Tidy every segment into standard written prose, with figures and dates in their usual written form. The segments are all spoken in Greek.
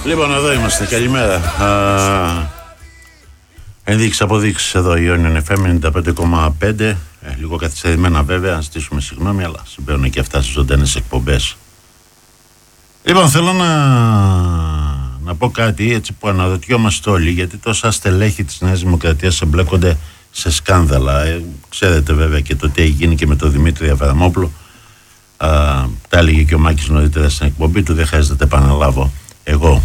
Λοιπόν, εδώ είμαστε. Καλημέρα. Ενδείξεις αποδείξεις εδώ η Ionian FM 95,5. Λίγο καθυστερημένα βέβαια, να ζητήσουμε συγγνώμη, αλλά συμβαίνουν και αυτά στις ζωντανές εκπομπές. Λοιπόν, θέλω να πω κάτι έτσι που αναρωτιόμαστε όλοι, γιατί τόσα στελέχη της Νέας Δημοκρατίας εμπλέκονται σε σκάνδαλα. Ξέρετε βέβαια και το τι έχει γίνει και με τον Δημήτρη Αβραμόπουλο. Τα έλεγε και ο Μάκης νωρίτερα στην εκπομπή του, δεν χρειάζεται να επαναλάβω εγώ.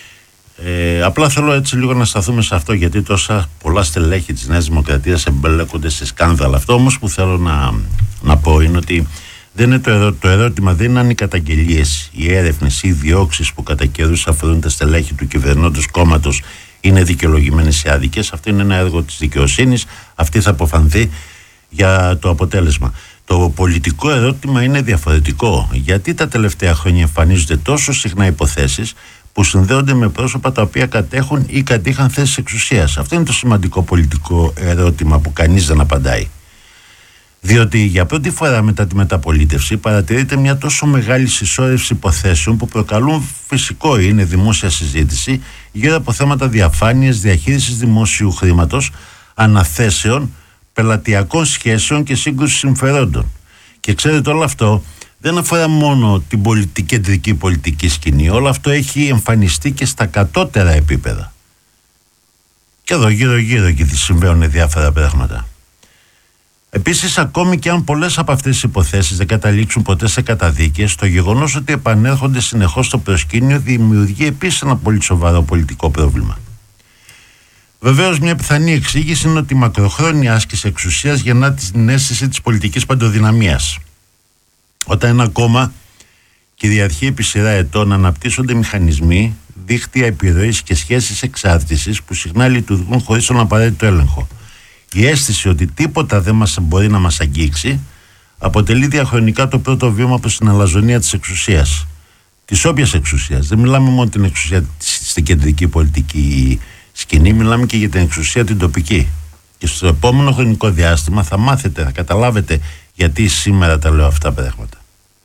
Απλά θέλω έτσι λίγο να σταθούμε σε αυτό, γιατί τόσα πολλά στελέχη της Νέας Δημοκρατίας εμπλέκονται σε σκάνδαλα. Αυτό όμως που θέλω να πω είναι ότι δεν είναι το ερώτημα δεν είναι αν οι καταγγελίες, οι έρευνες ή οι διώξεις που κατά καιρούς αφορούν τα στελέχη του κυβερνώντος κόμματος είναι δικαιολογημένες ή άδικες. Αυτό είναι ένα έργο της δικαιοσύνης. Αυτή θα αποφανθεί για το αποτέλεσμα. Το πολιτικό ερώτημα είναι διαφορετικό. Γιατί τα τελευταία χρόνια εμφανίζονται τόσο συχνά υποθέσεις που συνδέονται με πρόσωπα τα οποία κατέχουν ή κατήχαν θέσεις εξουσίας? Αυτό είναι το σημαντικό πολιτικό ερώτημα που κανείς δεν απαντάει. Διότι για πρώτη φορά μετά τη μεταπολίτευση παρατηρείται μια τόσο μεγάλη συσσόρευση υποθέσεων που προκαλούν, φυσικό είναι, δημόσια συζήτηση γύρω από θέματα διαφάνειας, διαχείρισης δημόσιου χρήματος, αναθέσεων, πελατειακών σχέσεων και σύγκρουση συμφερόντων. Και ξέρετε, όλο αυτό δεν αφορά μόνο την κεντρική πολιτική σκηνή. Όλο αυτό έχει εμφανιστεί και στα κατώτερα επίπεδα. Και εδώ γύρω και συμβαίνουν διάφορα πράγματα. Επίσης, ακόμη και αν πολλές από αυτές τις υποθέσεις δεν καταλήξουν ποτέ σε καταδίκες, το γεγονός ότι επανέρχονται συνεχώς στο προσκήνιο δημιουργεί επίσης ένα πολύ σοβαρό πολιτικό πρόβλημα. Βεβαίως, μια πιθανή εξήγηση είναι ότι η μακροχρόνια άσκηση εξουσίας γεννά την αίσθηση της πολιτικής παντοδυναμίας. Όταν ένα κόμμα κυριαρχεί επί σειρά ετών, αναπτύσσονται μηχανισμοί, δίκτυα επιρροής και σχέσεις εξάρτησης που συχνά λειτουργούν χωρίς τον απαραίτητο έλεγχο. Η αίσθηση ότι τίποτα δεν μπορεί να μας αγγίξει αποτελεί διαχρονικά το πρώτο βήμα προς την αλαζονία της εξουσίας. Της όποιας εξουσίας. Δεν μιλάμε μόνο την εξουσία στην κεντρική πολιτική σκηνή, μιλάμε και για την εξουσία την τοπική. Και στο επόμενο χρονικό διάστημα θα μάθετε, θα καταλάβετε γιατί σήμερα τα λέω αυτά πράγματα.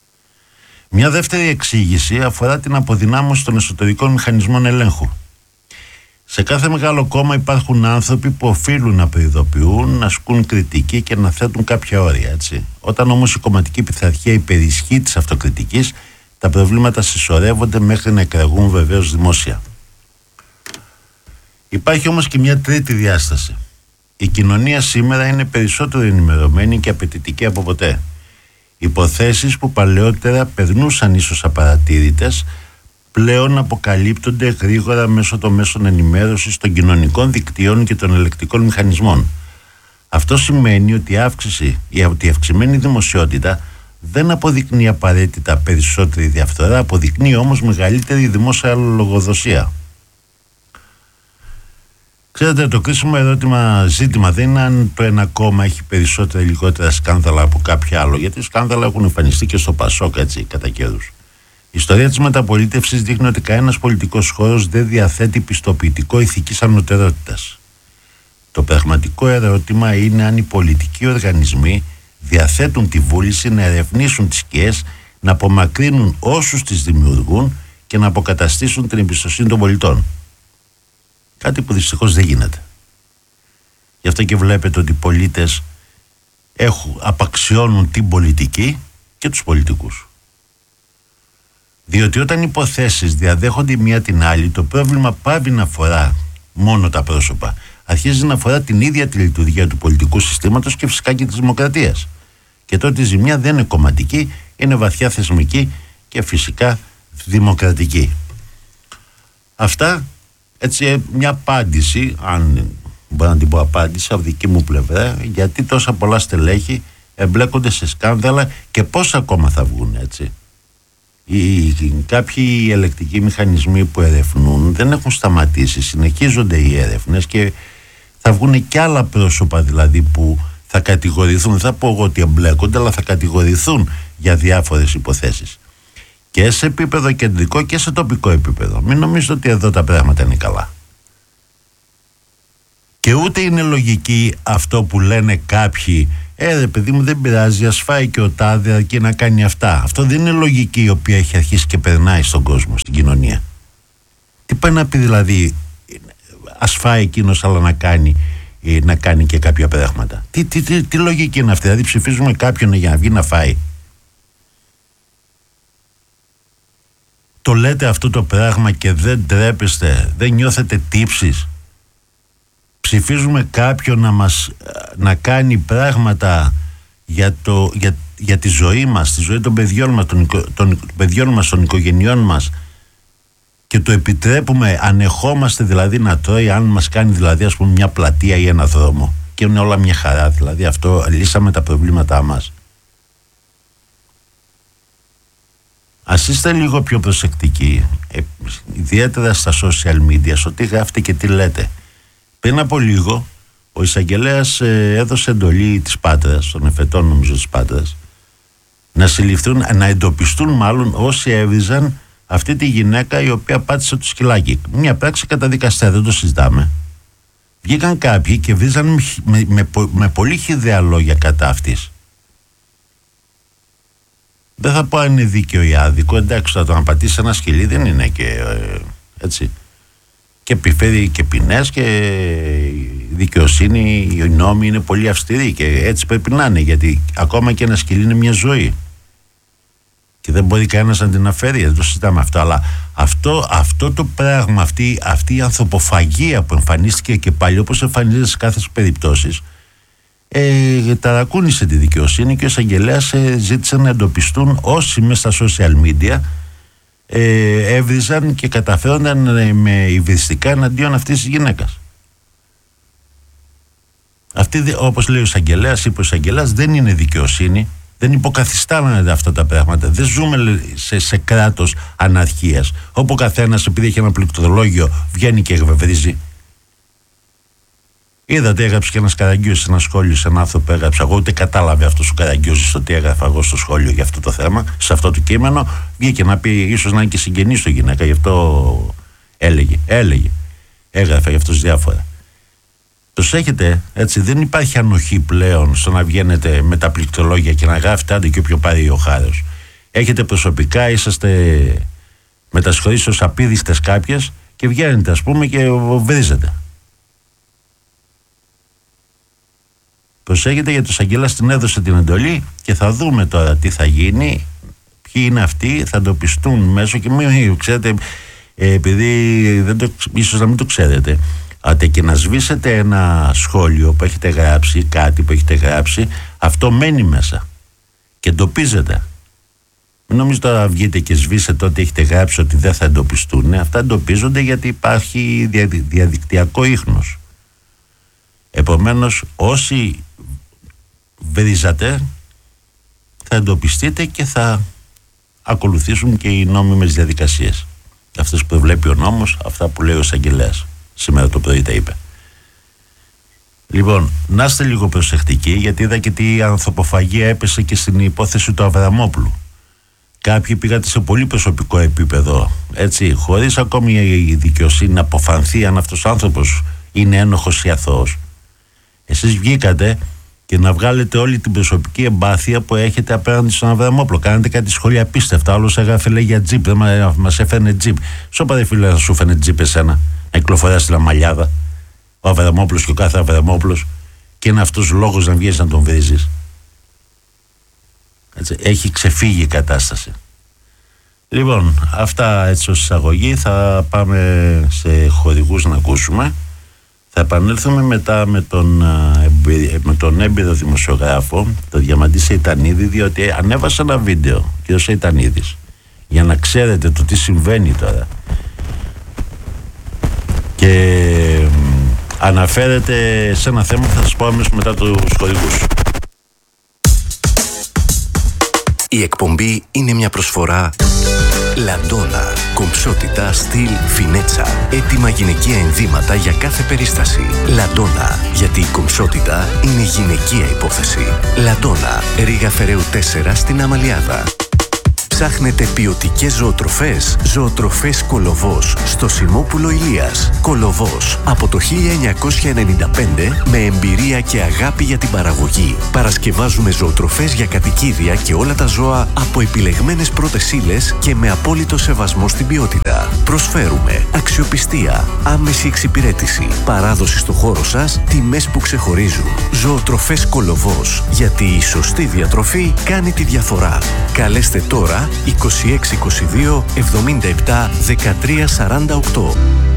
Μια δεύτερη εξήγηση αφορά την αποδυνάμωση των εσωτερικών μηχανισμών ελέγχου. Σε κάθε μεγάλο κόμμα υπάρχουν άνθρωποι που οφείλουν να προειδοποιούν, να ασκούν κριτική και να θέτουν κάποια όρια, έτσι. Όταν όμως η κομματική πειθαρχία υπερισχύει της αυτοκριτικής, τα προβλήματα συσσωρεύονται μέχρι να εκραγούν βεβαίως δημόσια. Υπάρχει όμως και μια τρίτη διάσταση. Η κοινωνία σήμερα είναι περισσότερο ενημερωμένη και απαιτητική από ποτέ. Υποθέσεις που παλαιότερα περνούσαν ίσως απαρατήρητες πλέον αποκαλύπτονται γρήγορα μέσω των μέσων ενημέρωσης, των κοινωνικών δικτύων και των ελεκτικών μηχανισμών. Αυτό σημαίνει ότι η αυξημένη δημοσιότητα δεν αποδεικνύει απαραίτητα περισσότερη διαφθορά, αποδεικνύει όμως μεγαλύτερη δημόσια λογοδοσία. Ξέρετε, το κρίσιμο ζήτημα δεν είναι αν το ένα κόμμα έχει περισσότερα ή λιγότερα σκάνδαλα από κάποιο άλλο, γιατί σκάνδαλα έχουν εμφανιστεί και στο Πασόκ, έτσι, κατά καιρούς. Η ιστορία της μεταπολίτευσης δείχνει ότι κανένας πολιτικός χώρος δεν διαθέτει πιστοποιητικό ηθικής ανωτερότητας. Το πραγματικό ερώτημα είναι αν οι πολιτικοί οργανισμοί διαθέτουν τη βούληση να ερευνήσουν τις σκιές, να απομακρύνουν όσους τις δημιουργούν και να αποκαταστήσουν την εμπιστοσύνη των πολιτών. Κάτι που δυστυχώς δεν γίνεται. Γι' αυτό και βλέπετε ότι οι πολίτες απαξιώνουν την πολιτική και τους πολιτικούς. Διότι όταν οι υποθέσεις διαδέχονται η μία την άλλη, το πρόβλημα πάβει να αφορά μόνο τα πρόσωπα. Αρχίζει να αφορά την ίδια τη λειτουργία του πολιτικού συστήματος και φυσικά και της δημοκρατίας. Και τότε η ζημιά δεν είναι κομματική, είναι βαθιά θεσμική και φυσικά δημοκρατική. Αυτά, έτσι, μια απάντηση, αν μπορώ να την πω απάντηση από δική μου πλευρά, γιατί τόσα πολλά στελέχη εμπλέκονται σε σκάνδαλα και πώς ακόμα θα βγουν, έτσι. Κάποιοι ελεκτικοί μηχανισμοί που ερευνούν δεν έχουν σταματήσει, συνεχίζονται οι έρευνες και θα βγουν και άλλα πρόσωπα δηλαδή που θα κατηγορηθούν, δεν θα πω εγώ ότι εμπλέκονται, αλλά θα κατηγορηθούν για διάφορες υποθέσεις και σε επίπεδο κεντρικό και σε τοπικό επίπεδο. Μην νομίζετε ότι εδώ τα πράγματα είναι καλά. Και ούτε είναι λογική αυτό που λένε κάποιοι, ρε παιδί μου, δεν πειράζει, ας φάει και ο τάδε αρκεί να κάνει αυτά. Αυτό δεν είναι λογική η οποία έχει αρχίσει και περνάει στον κόσμο, στην κοινωνία. Τι πάει να πει δηλαδή ας φάει εκείνος αλλά να κάνει και κάποια πράγματα? Τι λογική είναι αυτή? Δηλαδή ψηφίζουμε κάποιον για να βγει να φάει? Το λέτε αυτό το πράγμα και δεν τρέπεστε? Δεν νιώθετε τύψεις? Ψηφίζουμε κάποιον να κάνει πράγματα για τη ζωή μας, τη ζωή των παιδιών μας, των παιδιών μας, των οικογενειών μας, και το επιτρέπουμε, ανεχόμαστε δηλαδή να τρώει, αν μας κάνει δηλαδή ας πούμε μια πλατεία ή ένα δρόμο, και είναι όλα μια χαρά? Δηλαδή αυτό, λύσαμε τα προβλήματά μας? Ας είστε λίγο πιο προσεκτικοί, ιδιαίτερα στα social media, στο τι γράφετε και τι λέτε. Πριν από λίγο ο εισαγγελέας έδωσε εντολή της Πάτρας, των εφετών νομίζω της Πάτρας, να συλληφθούν, να εντοπιστούν μάλλον όσοι έβριζαν αυτή τη γυναίκα η οποία πάτησε το σκυλάκι. Μια πράξη καταδικαστέα, δεν το συζητάμε. Βγήκαν κάποιοι και βρίζαν με πολύ χυδαία λόγια κατά αυτής. Δεν θα πω αν είναι δίκαιο ή άδικο, εντάξει, το να πατήσει ένα σκυλί δεν είναι και έτσι. Και επιφέρει και ποινές, και η δικαιοσύνη, οι νόμοι είναι πολύ αυστηροί και έτσι πρέπει να είναι, γιατί ακόμα και ένα σκυλί είναι μια ζωή και δεν μπορεί κανένας να την αφαιρεί, δεν το συζητάμε αυτό. Αλλά αυτό το πράγμα, αυτή η ανθρωποφαγία που εμφανίστηκε και πάλι, όπως εμφανίζεται σε κάθε περιπτώσεις, ταρακούνησε τη δικαιοσύνη, και ο εισαγγελέας ζήτησε να εντοπιστούν όσοι μέσα στα social media έβριζαν και καταφέρονταν με υβριστικά εναντίον αυτής της γυναίκας. Αυτή, όπως λέει ο εισαγγελέας, είπε ο εισαγγελέας, δεν είναι δικαιοσύνη, δεν υποκαθιστάνονται αυτά τα πράγματα. Δεν ζούμε σε κράτος αναρχίας, όπου ο καθένας επειδή έχει ένα πληκτρολόγιο βγαίνει και βρίζει. Είδατε, έγραψε και ένας Καραγκιόζης σε ένα σχόλιο, σε έναν άνθρωπο έγραψε. Εγώ ούτε κατάλαβε αυτός ο Καραγκιόζης το τι έγραφα εγώ στο σχόλιο για αυτό το θέμα, σε αυτό το κείμενο. Βγήκε να πει, ίσως να είναι και συγγενής του γυναίκα, γι' αυτό έλεγε. Έγραφε για αυτούς διάφορα. Προσέχετε, έτσι, δεν υπάρχει ανοχή πλέον στο να βγαίνετε με τα πληκτρολόγια και να γράφετε άντε και όποιο πάρει ο χάρος. Έχετε προσωπικά, είσαστε μετασχωρήσεις απίδιστες κάποιες και βγαίνετε ας πούμε και βρίζετε. Προσέχετε, γιατί ο εισαγγελέας την έδωσε την εντολή και θα δούμε τώρα τι θα γίνει, ποιοι είναι αυτοί, θα εντοπιστούν μέσω, και μην ξέρετε, επειδή ίσως να μην το ξέρετε, και να σβήσετε ένα σχόλιο που έχετε γράψει, κάτι που έχετε γράψει, αυτό μένει μέσα και εντοπίζεται. Μην νομίζετε τώρα βγείτε και σβήσετε ό,τι έχετε γράψει ότι δεν θα εντοπιστούν. Αυτά εντοπίζονται γιατί υπάρχει διαδικτυακό ίχνος. Επομένως, όσοι βρίζατε θα εντοπιστείτε και θα ακολουθήσουν και οι νόμιμες διαδικασίες. Αυτές που βλέπει ο νόμος, αυτά που λέει ο εισαγγελέας. Σήμερα το πρωί τα είπε. Λοιπόν, να είστε λίγο προσεκτικοί, γιατί είδα και τι ανθρωποφαγία έπεσε και στην υπόθεση του Αβραμόπουλου. Κάποιοι πήγατε σε πολύ προσωπικό επίπεδο, έτσι, χωρίς ακόμη η δικαιοσύνη να αποφανθεί αν αυτός ο άνθρωπος είναι ένοχος ή αθώος. Εσείς βγήκατε και να βγάλετε όλη την προσωπική εμπάθεια που έχετε απέναντι στον Αβραμόπουλο. Κάνετε κάτι σχόλια απίστευτα. Άλλος έγραφε, λέει, για τζιπ, μας έφερνε τζιπ. Σώπα ρε φίλε, να σου φέρνε τζιπ εσένα, να κυκλοφοράς στην αμαλιάδα ο Αβραμόπουλος και ο κάθε Αβραμόπουλος, και είναι αυτός λόγος να βγαίνεις να τον βρίζεις. Έτσι, έχει ξεφύγει η κατάσταση. Λοιπόν, αυτά έτσι ως εισαγωγή. Θα πάμε σε χορηγούς να ακούσουμε. Θα επανέλθουμε μετά με τον έμπειρο δημοσιογράφο, τον Διαμαντή Σεϊτανίδη, διότι ανέβασε ένα βίντεο, κ. Σεϊτανίδης, για να ξέρετε το τι συμβαίνει τώρα. Και αναφέρεται σε ένα θέμα που θα σας πω αμέσως μετά τους χορηγούς. Η εκπομπή είναι μια προσφορά Λαντόνα. Κομψότητα, στυλ, φινέτσα. Έτοιμα γυναικεία ενδύματα για κάθε περίσταση. Λαντόνα. Γιατί η κομψότητα είναι γυναικεία υπόθεση. Λαντόνα. Ρήγα Φεραίου 4 στην Αμαλιάδα. Ψάχνετε ποιοτικές ζωοτροφές? Ζωοτροφές Κολοβός στο Σιμόπουλο Ηλίας. Κολοβός από το 1995 με εμπειρία και αγάπη για την παραγωγή. Παρασκευάζουμε ζωοτροφές για κατοικίδια και όλα τα ζώα από επιλεγμένες πρώτες ύλες και με απόλυτο σεβασμό στην ποιότητα. Προσφέρουμε αξιοπιστία, άμεση εξυπηρέτηση, παράδοση στο χώρο σας, τιμές που ξεχωρίζουν. Ζωοτροφές Κολοβός, γιατί η σωστή διατροφή κάνει τη διαφορά. Καλέστε τώρα 2622 77 13 48.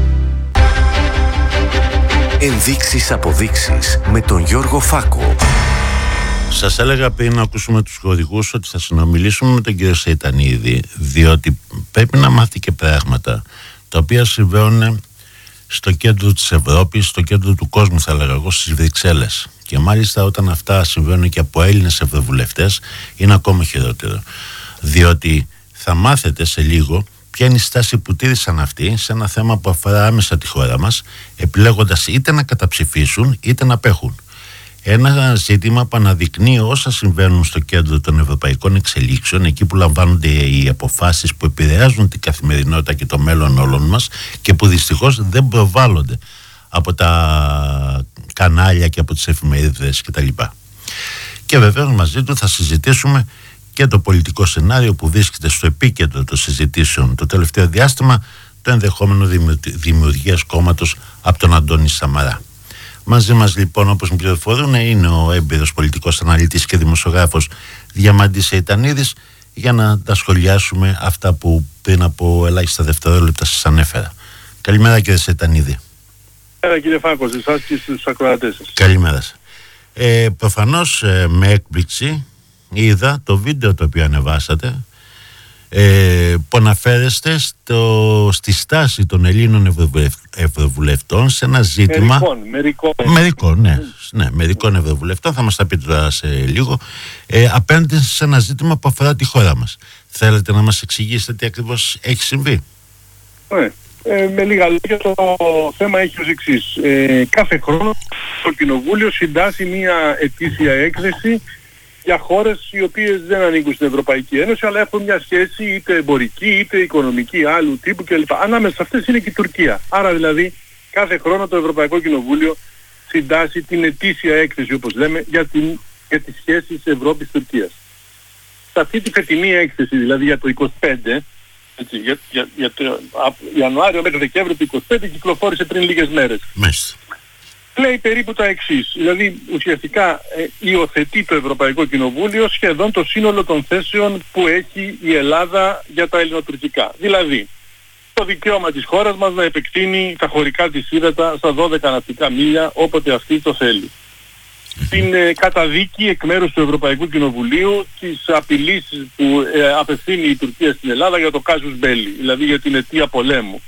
Ενδείξεις αποδείξεις με τον Γιώργο Φάκο. Σας έλεγα πριν να ακούσουμε τους χορηγούς ότι θα συνομιλήσουμε με τον κύριο Σεϊτανίδη, διότι πρέπει να μάθει και πράγματα τα οποία συμβαίνουν στο κέντρο της Ευρώπης, στο κέντρο του κόσμου, θα έλεγα εγώ, στις Βρυξέλλες. Και μάλιστα όταν αυτά συμβαίνουν και από Έλληνες ευρωβουλευτές είναι ακόμα χειρότερο. Διότι θα μάθετε σε λίγο ποια είναι η στάση που τήρησαν αυτοί σε ένα θέμα που αφορά άμεσα τη χώρα μας, επιλέγοντας είτε να καταψηφίσουν είτε να απέχουν. Ένα ζήτημα που αναδεικνύει όσα συμβαίνουν στο κέντρο των ευρωπαϊκών εξελίξεων, εκεί που λαμβάνονται οι αποφάσεις που επηρεάζουν την καθημερινότητα και το μέλλον όλων μας και που δυστυχώς δεν προβάλλονται από τα κανάλια και από τις εφημερίδες κτλ. Και βεβαίως μαζί του θα συζητήσουμε και το πολιτικό σενάριο που βρίσκεται στο επίκεντρο των συζητήσεων το τελευταίο διάστημα, το ενδεχόμενο δημιουργίας κόμματος από τον Αντώνη Σαμαρά. Μαζί μας λοιπόν, όπως μου πληροφορούν, είναι ο έμπειρος πολιτικός αναλυτής και δημοσιογράφος Διαμαντής Σεϊτανίδης, για να τα σχολιάσουμε αυτά που πριν από ελάχιστα δευτερόλεπτα σας ανέφερα. Καλημέρα κύριε Σεϊτανίδη. Καλημέρα κύριε Φάκο, σε εσάς και στους ακροατές σας. Καλημέρα σας. Προφανώς με έκπληξη είδα το βίντεο το οποίο ανεβάσατε, που αναφέρεστε στη στάση των Ελλήνων ευρωβουλευτών σε ένα ζήτημα μερικών ευρωβουλευτών, θα μας τα πείτε τώρα σε λίγο, απέναντι σε ένα ζήτημα που αφορά τη χώρα μας. Θέλετε να μας εξηγήσετε τι ακριβώς έχει συμβεί? Με λίγα λόγια, το θέμα έχει ως εξής. Κάθε χρόνο το Κοινοβούλιο συντάσσει μια ετήσια έκθεση για χώρες οι οποίες δεν ανήκουν στην Ευρωπαϊκή Ένωση, αλλά έχουν μια σχέση είτε εμπορική είτε οικονομική άλλου τύπου κλπ. Ανάμεσα σε αυτές είναι και η Τουρκία. Άρα δηλαδή κάθε χρόνο το Ευρωπαϊκό Κοινοβούλιο συντάσσει την ετήσια έκθεση, όπως λέμε, για τις σχέσεις Ευρώπης-Τουρκίας. Σε αυτή τη φετινή έκθεση, δηλαδή για το 25, έτσι, για το Ιανουάριο μέχρι Δεκέμβριο του 25, κυκλοφόρησε πριν λίγες μέρες. Μάλιστα. Λέει περίπου τα εξής, δηλαδή ουσιαστικά υιοθετεί το Ευρωπαϊκό Κοινοβούλιο σχεδόν το σύνολο των θέσεων που έχει η Ελλάδα για τα ελληνοτουρκικά. Δηλαδή, το δικαίωμα της χώρας μας να επεκτείνει τα χωρικά της ύδατα στα 12 ναυτικά μίλια όποτε αυτή το θέλει. Την καταδίκη εκ μέρους του Ευρωπαϊκού Κοινοβουλίου της απειλής που απευθύνει η Τουρκία στην Ελλάδα για το κάζους μπέλι, δηλαδή για την αιτία πολέμου.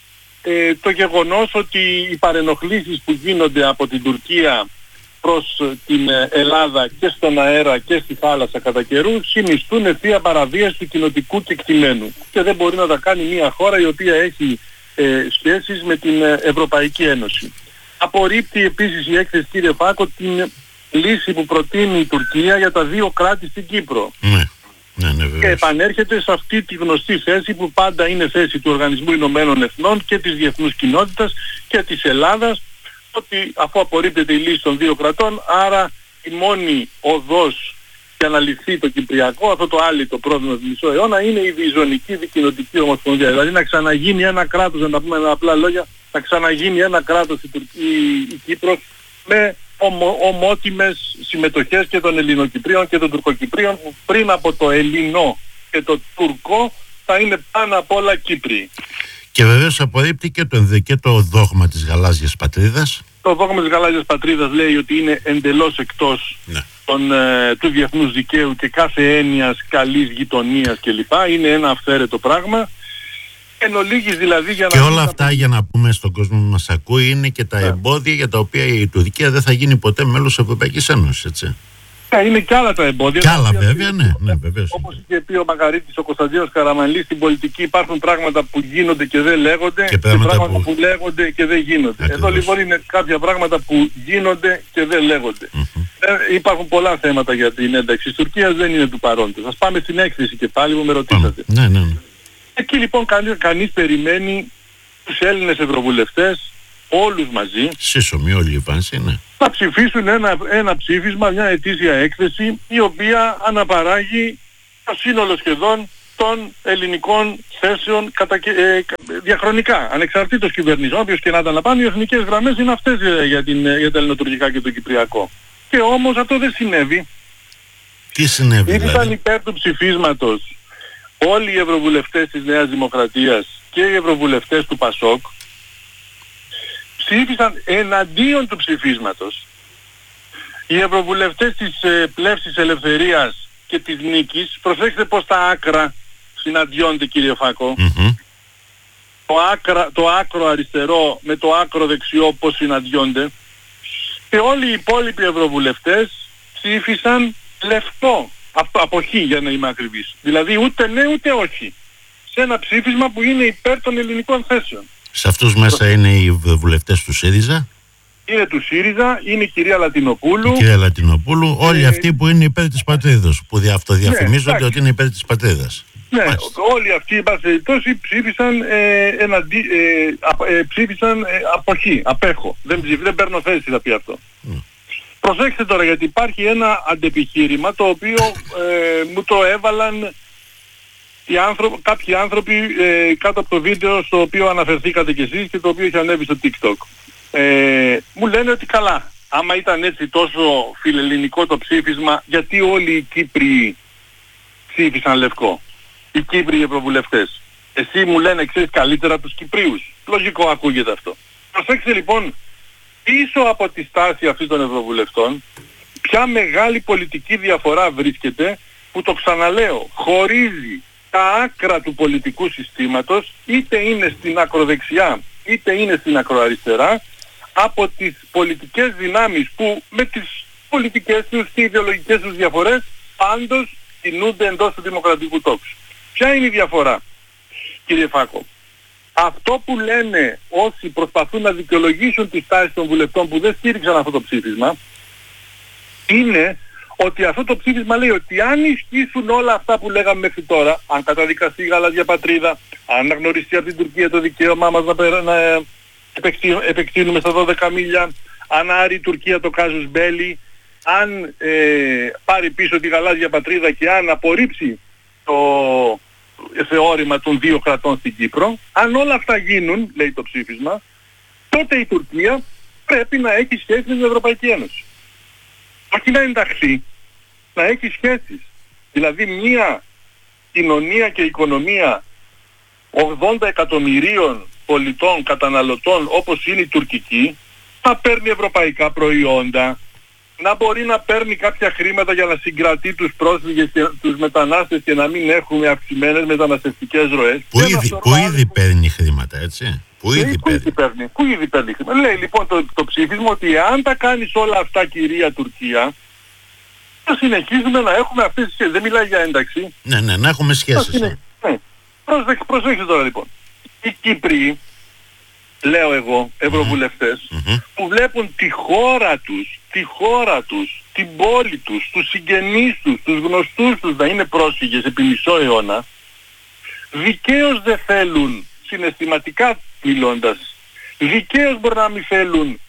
Το γεγονός ότι οι παρενοχλήσεις που γίνονται από την Τουρκία προς την Ελλάδα και στον αέρα και στη θάλασσα κατά καιρού συνιστούν ευθεία παραβίαση του κοινοτικού κεκτημένου και δεν μπορεί να τα κάνει μια χώρα η οποία έχει σχέσεις με την Ευρωπαϊκή Ένωση. Απορρίπτει επίσης η έκθεση, κύριε Φάκο, την λύση που προτείνει η Τουρκία για τα δύο κράτη στην Κύπρο. Και επανέρχεται σε αυτή τη γνωστή θέση που πάντα είναι θέση του Οργανισμού Ηνωμένων Εθνών και της διεθνούς κοινότητας και της Ελλάδας, ότι αφού απορρίπτεται η λύση των δύο κρατών, άρα η μόνη οδός για να λυθεί το Κυπριακό, αυτό το άλυτο πρόβλημα του μισό αιώνα, είναι η διζωνική δικοινοτική ομοσπονδία. Δηλαδή να ξαναγίνει ένα κράτος, να τα πούμε με απλά λόγια, να ξαναγίνει ένα κράτος η Κύπρος με ομότιμες συμμετοχές και των Ελληνοκυπρίων και των Τουρκοκυπρίων, που πριν από το Ελληνό και το Τουρκό θα είναι πάνω απ' όλα Κύπριοι. Και βεβαίως απορρίπτει και το δόγμα της γαλάζιας πατρίδας. Το δόγμα της γαλάζιας πατρίδας λέει ότι είναι εντελώς εκτός του διεθνούς δικαίου και κάθε έννοιας καλής γειτονίας κλπ. Είναι ένα αυθαίρετο πράγμα. Εν ολίγης δηλαδή για να... Και όλα αυτά, για να πούμε στον κόσμο που μας ακούει, είναι και τα εμπόδια για τα οποία η Τουρκία δεν θα γίνει ποτέ μέλος της Ευρωπαϊκής Ένωσης, έτσι. Είναι και άλλα τα εμπόδια. Κι άλλα βέβαια, ναι, βεβαίως. Όπως είχε πει ο Μακαρίτης, ο Κωνσταντίνος Καραμανλής, στην πολιτική υπάρχουν πράγματα που γίνονται και δεν λέγονται και πράγματα που λέγονται και δεν γίνονται. Ακριβώς. Εδώ λοιπόν είναι κάποια πράγματα που γίνονται και δεν λέγονται. Υπάρχουν πολλά θέματα για την ένταξη της Τουρκίας, δεν είναι του παρόντος. Ας πάμε στην έκθεση και πάλι που με ρωτήσατε. Ναι. Εκεί λοιπόν κανείς περιμένει τους Έλληνες ευρωβουλευτές όλους μαζί σύσσωμοι όλοι οι βάνσοι, ναι. Θα ψηφίσουν ένα ψήφισμα, μια ετήσια έκθεση η οποία αναπαράγει το σύνολο σχεδόν των ελληνικών θέσεων διαχρονικά, ανεξαρτήτως κυβερνήσεων. Όποιος και να τα αναπάνει, οι εθνικές γραμμές είναι αυτές για τα ελληνοτουρκικά και το κυπριακό. Και όμως αυτό δεν συνέβη. Τι συνέβη δηλαδή? Ήταν υπέρ του ψηφίσματος όλοι οι ευρωβουλευτές της Νέας Δημοκρατίας και οι ευρωβουλευτές του ΠΑΣΟΚ. Ψήφισαν εναντίον του ψηφίσματος οι ευρωβουλευτές της Πλεύσης Ελευθερίας και της Νίκης. Προσέξτε πως τα άκρα συναντιόνται, κύριε Φάκο. Το άκρο αριστερό με το άκρο δεξιό πως συναντιόνται. Και όλοι οι υπόλοιποι ευρωβουλευτές ψήφισαν λευκό, αποχή για να είμαι ακριβής. Δηλαδή ούτε ναι ούτε όχι. Σε ένα ψήφισμα που είναι υπέρ των ελληνικών θέσεων. Σε αυτούς μέσα είναι οι βουλευτές του ΣΥΡΙΖΑ. Είναι του ΣΥΡΙΖΑ, είναι η κυρία Λατινοπούλου. Όλοι αυτοί που είναι υπέρ της πατρίδας, που αυτοδιαφημίζονται ότι είναι υπέρ της πατρίδας. Ναι, όλοι αυτοί οι περιπτώσει ψήφισαν αποχή, απέχω. Δεν παίρνω θέση, θα πει αυτό. Προσέξτε τώρα, γιατί υπάρχει ένα αντεπιχείρημα το οποίο μου το έβαλαν κάποιοι άνθρωποι κάτω από το βίντεο στο οποίο αναφερθήκατε κι εσείς και το οποίο έχει ανέβει στο TikTok. Μου λένε ότι καλά, άμα ήταν έτσι τόσο φιλελληνικό το ψήφισμα, γιατί όλοι οι Κύπριοι ψήφισαν λευκό, οι Κύπριοι ευρωβουλευτές? Εσύ, μου λένε, ξέρεις καλύτερα τους Κυπρίους. Λογικό ακούγεται αυτό. Προσέξτε λοιπόν, πίσω από τη στάση αυτή των ευρωβουλευτών, ποια μεγάλη πολιτική διαφορά βρίσκεται, που το ξαναλέω, χωρίζει τα άκρα του πολιτικού συστήματος, είτε είναι στην ακροδεξιά είτε είναι στην ακροαριστερά, από τις πολιτικές δυνάμεις που με τις πολιτικές τους και ιδεολογικές τους διαφορές πάντως κινούνται εντός του δημοκρατικού τόξου. Ποια είναι η διαφορά, κύριε Φάκο? Αυτό που λένε όσοι προσπαθούν να δικαιολογήσουν τις τάσεις των βουλευτών που δεν στήριξαν αυτό το ψήφισμα, είναι ότι αυτό το ψήφισμα λέει ότι αν ισχύσουν όλα αυτά που λέγαμε μέχρι τώρα, αν καταδικαστεί η γαλάζια πατρίδα, αν αναγνωριστεί από την Τουρκία το δικαίωμά μας να επεκτείνουμε στα 12 μίλια, αν άρει η Τουρκία το κάζους μπέλι, αν πάρει πίσω τη γαλάζια πατρίδα και αν απορρίψει το θεώρημα των δύο κρατών στην Κύπρο, αν όλα αυτά γίνουν, λέει το ψήφισμα, τότε η Τουρκία πρέπει να έχει σχέση με την Ευρωπαϊκή Ένωση. Όχι να ενταχθεί, να έχει σχέσεις. Δηλαδή μια κοινωνία και οικονομία 80 εκατομμυρίων πολιτών, καταναλωτών όπως είναι η τουρκική, να παίρνει ευρωπαϊκά προϊόντα, να μπορεί να παίρνει κάποια χρήματα για να συγκρατεί τους πρόσφυγες και τους μετανάστες και να μην έχουμε αυξημένες μεταναστευτικές ροές. Που ήδη παίρνει χρήματα, έτσι. Που ήδη παίρνει χρήματα. Λέει λοιπόν το ψήφισμα ότι αν τα κάνεις όλα αυτά, κυρία Τουρκία, θα συνεχίζουμε να έχουμε αυτές τις σχέσεις. Δεν μιλάει για ένταξη. Ναι, να έχουμε σχέσεις. Ναι. Προσέξτε τώρα λοιπόν. Οι Κύπριοι, λέω εγώ, ευρωβουλευτές, που βλέπουν τη χώρα τους, την πόλη τους, τους συγγενείς τους, τους γνωστούς τους να είναι πρόσφυγες επί μισό αιώνα, δικαίως δεν θέλουν, συναισθηματικά μιλώντας, δικαίως μπορεί να μην θέλουν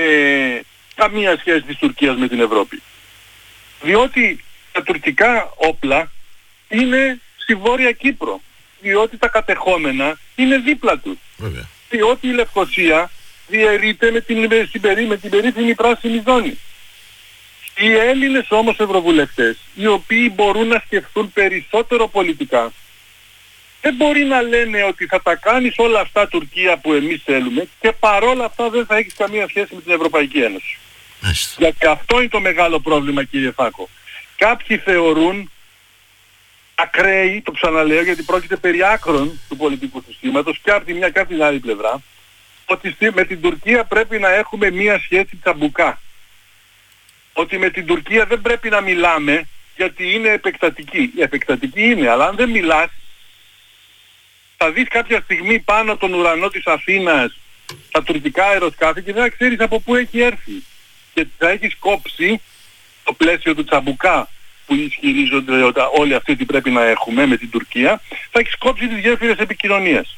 καμία σχέση της Τουρκίας με την Ευρώπη. Διότι τα τουρκικά όπλα είναι στη Βόρεια Κύπρο, διότι τα κατεχόμενα είναι δίπλα τους. Βέβαια. Διότι η Λευκοσία διαιρείται με την περίφημη πράσινη ζώνη. Οι Έλληνες όμως ευρωβουλευτές, οι οποίοι μπορούν να σκεφτούν περισσότερο πολιτικά, δεν μπορεί να λένε ότι θα τα κάνεις όλα αυτά Τουρκία που εμείς θέλουμε και παρόλα αυτά δεν θα έχεις καμία σχέση με την Ευρωπαϊκή Ένωση. Γιατί αυτό είναι το μεγάλο πρόβλημα, κύριε Φάκο. Κάποιοι θεωρούν ακραίοι, το ξαναλέω γιατί πρόκειται περί άκρων του πολιτικού συστήματος και από τη μια και από την άλλη πλευρά, ότι με την Τουρκία πρέπει να έχουμε μία σχέση τσαμπουκά. ότι με την Τουρκία δεν πρέπει να μιλάμε γιατί είναι επεκτατική. Η επεκτατική είναι, αλλά αν δεν μιλάς θα δεις κάποια στιγμή πάνω από τον ουρανό της Αθήνας τα τουρκικά αεροσκάφη και δεν θα ξέρεις από πού έχει έρθει. Και θα έχεις κόψει το πλαίσιο του τσαμπουκά που ισχυρίζονται όλοι αυτοί ότι πρέπει να έχουμε με την Τουρκία, θα έχεις κόψει τις γέφυρες επικοινωνίας.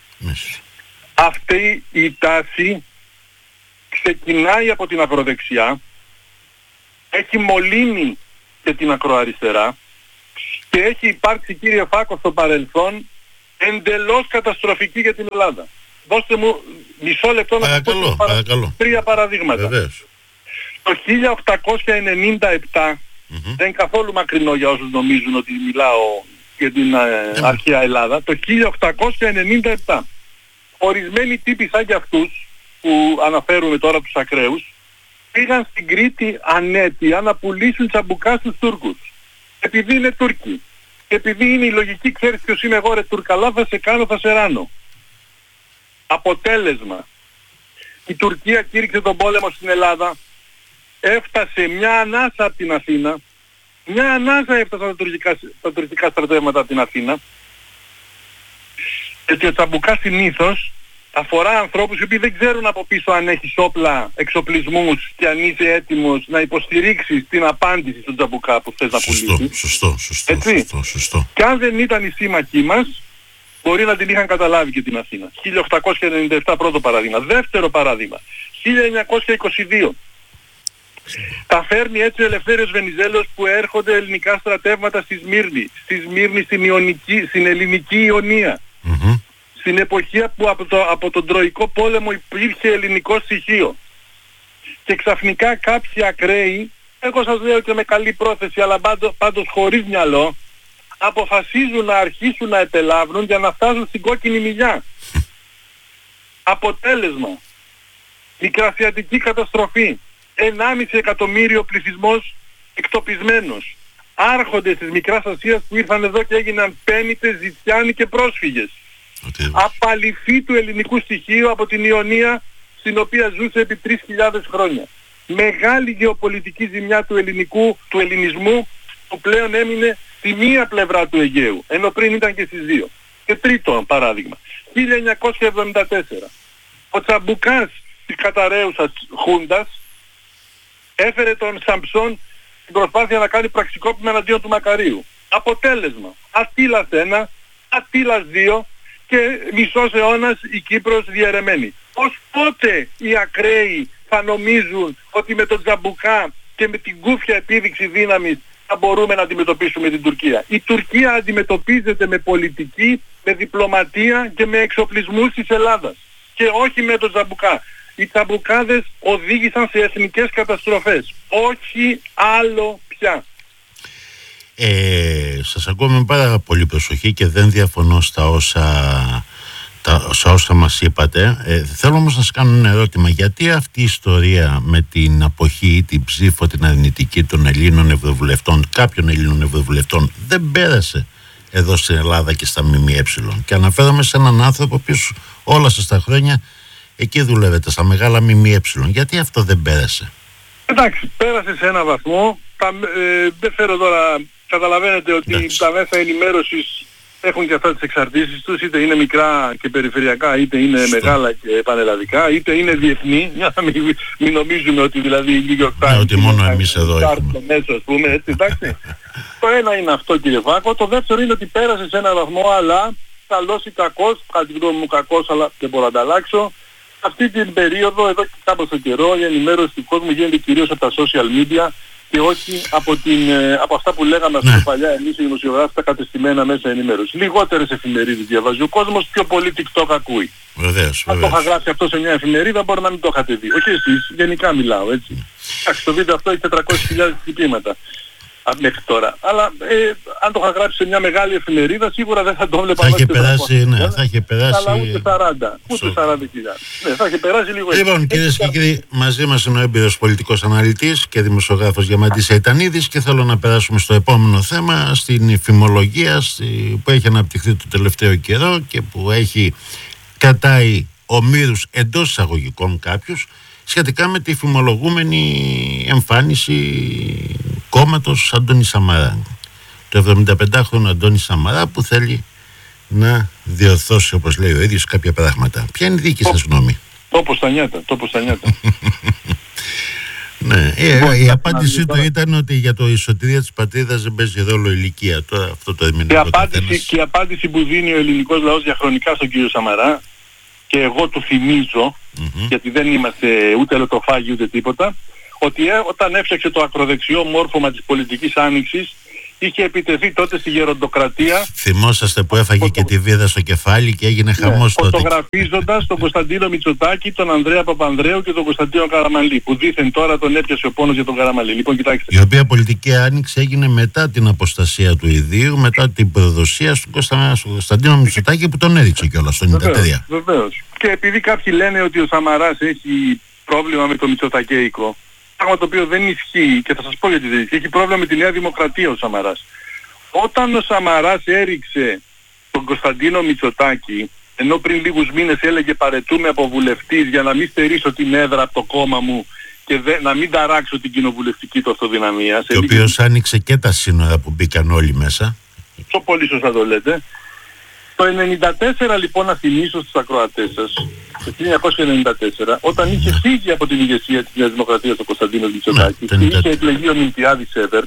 Αυτή η τάση ξεκινάει από την ακροδεξιά, έχει μολύνει και την ακροαριστερά και έχει υπάρξει, κύριε Φάκο, στο παρελθόν εντελώς καταστροφική για την Ελλάδα. Δώστε μου μισό λεπτό να πω τρία παραδείγματα. Βεβαίως. Το 1897, δεν είναι καθόλου μακρινό για όσους νομίζουν ότι μιλάω για την αρχαία Ελλάδα, το 1897 ορισμένοι τύποι σαν και αυτούς που αναφέρουμε τώρα τους ακραίους πήγαν στην Κρήτη ανέτεια να πουλήσουν τσαμπουκά στους Τούρκους. Επειδή είναι Τούρκοι. Και επειδή είναι η λογική, ξέρεις ποιος είμαι εγώ ρε Τουρκαλά, θα σε κάνω, θα σε ράνω. Αποτέλεσμα. Η Τουρκία κήρυξε τον πόλεμο στην Ελλάδα, έφτασε μια ανάσα από την Αθήνα, μια ανάσα έφτασαν τα τουρκικά στρατεύματα από την Αθήνα, γιατί ο τσαμπουκάς συνήθως αφορά ανθρώπους οι οποίοι δεν ξέρουν από πίσω αν έχεις όπλα, εξοπλισμούς και αν είσαι έτοιμος να υποστηρίξεις την απάντηση στον τσαμπουκά που θες να πουλήσεις. Σωστό. Και αν δεν ήταν οι σύμμαχοί μας, μπορεί να την είχαν καταλάβει και την Αθήνα. 1897 πρώτο παράδειγμα. Δεύτερο παράδειγμα. 1922. Τα φέρνει έτσι ο Ελευθέριος Βενιζέλος που έρχονται ελληνικά στρατεύματα στη Σμύρνη. Στη Σμύρνη στην ελληνική Ιωνία. Στην εποχή που από τον Τροϊκό πόλεμο υπήρχε ελληνικό στοιχείο. Και ξαφνικά κάποιοι ακραίοι, εγώ σας λέω και με καλή πρόθεση, αλλά πάντως χωρίς μυαλό, αποφασίζουν να αρχίσουν να επελάβνουν για να φτάσουν στην κόκκινη μιλιά. Αποτέλεσμα. Μικρασιατική καταστροφή. 1,5 εκατομμύριο πληθυσμός εκτοπισμένος. Άρχοντες της Μικράς Ασίας που ήρθαν εδώ και έγιναν πέννητες, ζητιάνοι και πρόσφυγες. Απαλυφή του ελληνικού στοιχείου από την Ιωνία στην οποία ζούσε επί 3.000 χρόνια. Μεγάλη γεωπολιτική ζημιά του ελληνισμού που πλέον έμεινε στη μία πλευρά του Αιγαίου, ενώ πριν ήταν και στις δύο. Και τρίτο παράδειγμα, 1974. Ο τσαμπουκάς της καταραίουσας Χούντας έφερε τον Σαμψόν στην προσπάθεια να κάνει πραξικόπημα εναντίον του Μακαρίου. Αποτέλεσμα, Αττήλας 1, Αττήλας 2 και μισός αιώνας η Κύπρος διαιρεμένη. Ως πότε οι ακραίοι θα νομίζουν ότι με τον τσαμπουκά και με την κούφια επίδειξη δύναμης θα μπορούμε να αντιμετωπίσουμε την Τουρκία? Η Τουρκία αντιμετωπίζεται με πολιτική, με διπλωματία και με εξοπλισμούς της Ελλάδας και όχι με τον τσαμπουκά. Οι τσαμπουκάδες οδήγησαν σε εθνικές καταστροφές. Όχι άλλο πια. Σας ακούω με πάρα πολύ προσοχή και δεν διαφωνώ στα όσα μας είπατε. Θέλω όμως να σας κάνω ένα ερώτημα. Γιατί αυτή η ιστορία με την αποχή ή την ψήφο την αρνητική των Ελλήνων ευρωβουλευτών, κάποιων Ελλήνων ευρωβουλευτών, δεν πέρασε εδώ στην Ελλάδα και στα ΜΜΕ? Και αναφέρομαι σε έναν άνθρωπο που όλα σας τα χρόνια εκεί δουλεύετε, στα μεγάλα ΜΜΕ. Γιατί αυτό δεν πέρασε? Εντάξει, πέρασε σε ένα βαθμό. Δεν φέρω τώρα, καταλαβαίνετε ότι τα μέσα ενημέρωσης έχουν και αυτά τις εξαρτήσεις τους, είτε είναι μικρά και περιφερειακά, είτε είναι μεγάλα και πανελλαδικά, είτε είναι διεθνή, για να μην νομίζουμε ότι δηλαδή η New York Times ότι μόνο εμείς εδώ έχουμε. Μέσο, ας πούμε, έτσι, εντάξει. Το ένα είναι αυτό, κύριε Βάκο. Το δεύτερο είναι ότι πέρασε σε ένα βαθμό, αλλά καλός ή κακός, κατά τη γνώμη μου κακός, αλλά δεν μπορώ να τα αλλάξω. Αυτή την περίοδο, εδώ και κάποιο καιρό, η ενημέρωση του κόσμου γίνεται κυρίως από τα social media και όχι από αυτά που λέγαμε παλιά εμείς οι δημοσιογράφοι, τα κατεστημένα μέσα ενημέρωση. Λιγότερες εφημερίδες διαβάζει ο κόσμος, πιο πολύ TikTok ακούει. Βεβαίως. Αν το είχα γράψει αυτό σε μια εφημερίδα, μπορεί να μην το είχατε δει. Όχι εσείς, γενικά μιλάω, έτσι. Εντάξει, το βίντεο αυτό έχει 400.000 χτυπήματα μέχρι τώρα. Αλλά αν το είχα γράψει σε μια μεγάλη εφημερίδα, σίγουρα δεν θα το βλέπα. Θα είχε περάσει, θα είχε περάσει. Αλλά ούτε 40, ούτε 40.000. Ναι, θα είχε περάσει λίγο. Λοιπόν, κυρίες και κύριοι, μαζί μας είναι ο έμπειρος πολιτικός αναλυτής και δημοσιογράφος Διαμαντής Αιτανίδης και θέλω να περάσουμε στο επόμενο θέμα, στην φημολογία που έχει αναπτυχθεί το τελευταίο καιρό και που έχει κρατάει ομήρους εντός εισαγωγικών κάποιους σχετικά με τη φημολογούμενη εμφάνιση κόμματος Αντώνη Σαμαρά. Το 75χρονο Αντώνη Σαμαρά που θέλει να διορθώσει, όπως λέει ο ίδιος, κάποια πράγματα. Ποια είναι η δική σας γνώμη? Τόπος τα νιάτα. Ναι, η απάντησή του ήταν ότι για το εισοτήρια της πατρίδας δεν παίζει ρόλο ηλικία. Τώρα αυτό το ερμηνεύει. Και η απάντηση που δίνει ο ελληνικός λαός διαχρονικά στον κύριο Σαμαρά, και εγώ του θυμίζω, γιατί δεν είμαστε ούτε λοτοφάγοι ούτε τίποτα, ότι όταν έφτιαξε το ακροδεξιό μόρφωμα της πολιτικής άνοιξης, είχε επιτεθεί τότε στη γεροντοκρατία. Θυμόσαστε που έφαγε και τη βίδα στο κεφάλι και έγινε χαμός τότε. Φωτογραφίζοντας τον Κωνσταντίνο Μητσοτάκη, τον Ανδρέα Παπανδρέου και τον Κωνσταντίνο Καραμανλή, που δήθεν τώρα τον έπιασε ο πόνος για τον Καραμανλή. Λοιπόν, κοιτάξτε. Η οποία πολιτική άνοιξη έγινε μετά την αποστασία του ιδίου, μετά την προδοσία στον Κωνσταντίνο Μητσοτάκη που τον έριξε κιόλας στο 1993. Βεβαίως. Και επειδή κάποιοι λένε ότι ο Σαμαράς έχει πρόβλημα με το Μητσοτακέικο, πράγμα το οποίο δεν ισχύει, και θα σας πω γιατί δεν ισχύει. Έχει πρόβλημα με τη Νέα Δημοκρατία ο Σαμαράς. Όταν ο Σαμαράς έριξε τον Κωνσταντίνο Μητσοτάκη, ενώ πριν λίγους μήνες έλεγε παρετούμε από βουλευτής για να μην στερήσω την έδρα από το κόμμα μου και να μην ταράξω την κοινοβουλευτική του αυτοδυναμία. Και ο οποίος άνοιξε και τα σύνορα που μπήκαν όλοι μέσα. Πιο πολύ σωστά το λέτε. Το 1994 λοιπόν, να θυμίσω στους ακροατές σας, το 1994, όταν είχε φύγει από την ηγεσία της Νέας Δημοκρατίας ο Κωνσταντίνος Μητσοτάκης και είχε εκλεγεί ο Μιλτιάδης Σέβερτ,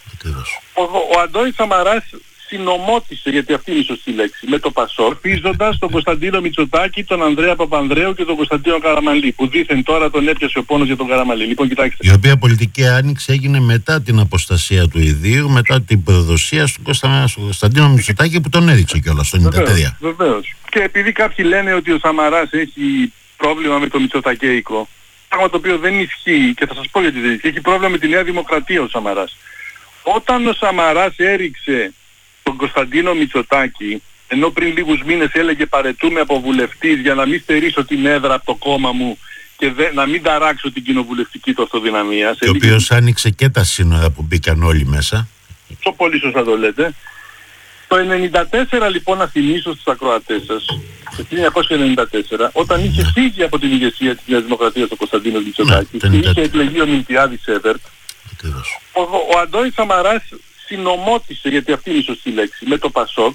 ο Αντώνης Σαμαράς συνομότησε, γιατί αυτή είναι η σωστή λέξη, με το ΠΑΣΟΚ, πίζοντας τον Κωνσταντίνο Μητσοτάκη, τον Ανδρέα Παπανδρέου και τον Κωνσταντίνο Καραμανλή, που δήθεν τώρα τον έπιασε ο πόνος για τον Καραμανλή. Λοιπόν, κοιτάξτε. Η οποία πολιτική άνοιξη έγινε μετά την αποστασία του ιδίου, μετά την προδοσία στον Κωνσταντίνο Μητσοτάκη που τον έριξε κιόλας στο 1993. Βεβαίως. Και επειδή κάποιοι λένε ότι ο Σαμαράς έχει πρόβλημα με το Μητσοτακέικο, πράγμα το οποίο δεν ισχύει, και θα σας πω γιατί δεν ισχύει. Έχει πρόβλημα με τη Νέα Δημοκρατία ο Σαμαράς. Όταν ο Σαμαράς έριξε τον Κωνσταντίνο Μητσοτάκη, ενώ πριν λίγους μήνες έλεγε παρετούμε από βουλευτής για να μην στερήσω την έδρα από το κόμμα μου και να μην ταράξω την κοινοβουλευτική του αυτοδυναμία. Και ο οποίος άνοιξε και τα σύνορα που μπήκαν όλοι μέσα. Πιο πολύ σωστά το λέτε. Το 1994 λοιπόν, να θυμίσω στους ακροατές σας, το 1994, όταν είχε φύγει από την ηγεσία της Νέας Δημοκρατίας ο Κωνσταντίνος Μητσοτάκης και είχε εκλεγεί ο Μιλτιάδης Σέβερτ, ο Αντώνης Σαμαράς συνομότησε, γιατί αυτή είναι η σωστή λέξη, με το ΠΑΣΟΚ